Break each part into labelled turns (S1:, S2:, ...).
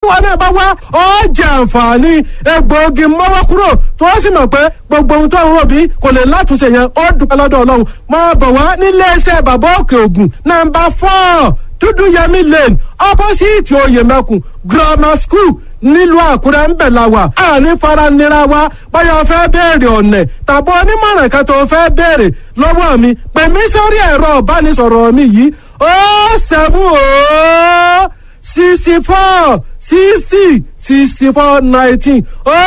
S1: wọn náà bá wá ó jẹ àǹfààní egbòogi mọ́wọ́ kúrò tó sì mọ̀ pé gbogbo ohun tó ń rò bí kò lè látúnṣe yẹn ó dúpẹ́ lọ́dọ̀ Ọlọ́run máa bọ̀ wá nílé iṣẹ́ bàbá òkè ògùn nàmbà 4 Dúdúyẹmí Lane opposite Oyèmẹkùn grammar school nílùú Àkúrẹ́ ń bẹ̀ la wà àní faranira wa báyọ̀ fẹ́ béèrè ọ̀nà tàbí onímọ̀ràn kan tó fẹ́ béèrè lọ́wọ́ mi pè mí sórí ẹ̀rọ ìbánisọ̀rọ̀ mi yìí 64 60 64 19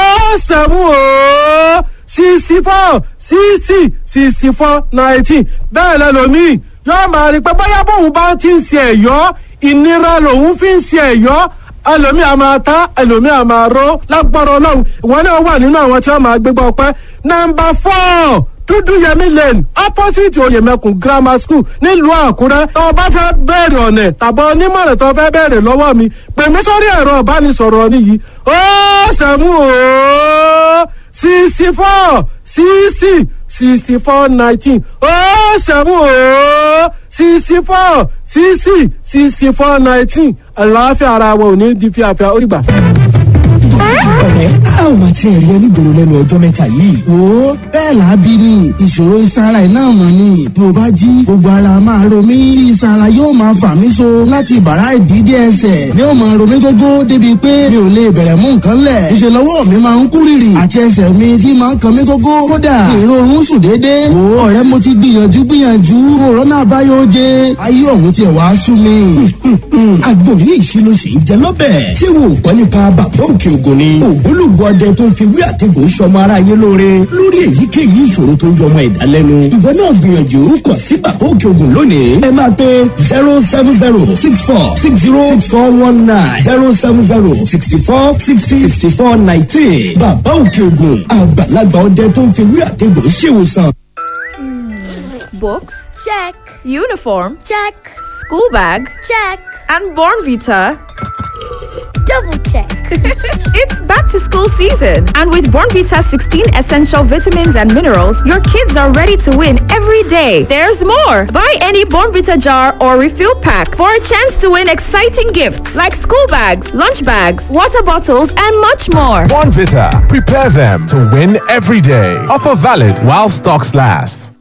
S1: 64 60 64 19 bẹ́ẹ̀ lẹ́lòmíì yóò máa rí pé bóyá bóun bá ti ń ṣe ẹ̀yọ́ ìnira lòun fi ń ṣe ẹ̀yọ́ ẹlòmíì a máa ta ẹlòmíì a máa ró lágbára Ọlọ́run ìwọ náà wà nínú àwọn tí wọ́n máa gbégbá ọpẹ́ nọ́mbà 4 Dúdúyẹmí Lane opposite Oyèmẹkùn grammar school nílùú Àkúrẹ́ tó o bá fẹ́ bẹ̀rẹ̀ ọ̀nà tàbí onímọ̀ràn tó fẹ́ bẹ̀rẹ̀ lọ́wọ́ mi pè mí sórí ẹ̀rọ ìbánisọ̀rọ̀ nìyí 64 60 64 19 64 60 64 19 àlàáfíà ara wa ò ní di fíafíà ó rí gbà.
S2: ọ̀rẹ́ a ò máa tiẹ̀ rí ẹ nígboro lẹ́nu ọjọ́ mẹ́ta yìí.
S3: wo bẹ́ẹ̀ làábí ni ìṣòro ìsara iná mọ̀ ni bí o bá jí gbogbo ara máa ro mí tí ìsara yóò máa fà mí so láti bàrá ìdídé ẹsẹ̀ ni ó máa ro mí gógó débi pé mi ò lè bẹ̀rẹ̀ mú nǹkan lẹ̀ ìṣe lọ́wọ́ mi máa ń kú rìrì àti ẹsẹ̀ mi tí máa ń kan mí gógó kódà ìrorun sùn déédéé. wo ọ̀rẹ́ mo ti gbìyànjú òrónà àbáyọ jẹ ayé ọ̀hún tiẹ̀ wá sú mi.
S2: àgbo ní ìṣirò sì ń jẹ lọ́bẹ̀. ṣé wo gbọ́ nípa bàbá òkè ògùn ni ògbólógbò ọdẹ tó ń fi wí àtẹ̀gùn sọmọ ara yé lóore lórí èyíkéyìí ìṣòro tó ń yọmọ ẹ̀dá lẹ́nu. ìwọ náà gbìyànjú kàn sí bàbá òkè ògùn lónìí. ẹ máa pe 07064606419 07064606419 bàbá òkè ògùn àgbàlagbà ọdẹ tó ń fi wí àtẹ̀gùn ṣèwòsàn.
S4: Books? Check. Uniform? Check. School bag? Check. And Bornvita?
S5: Double check.
S4: It's back to school season, and with Bornvita 16 essential vitamins and minerals, your kids are ready to win every day. There's more. Buy any Bornvita jar or refill pack for a chance to win exciting gifts like school bags, lunch bags, water bottles, and much more.
S6: Bornvita, prepare them to win every day. Offer valid while stocks last.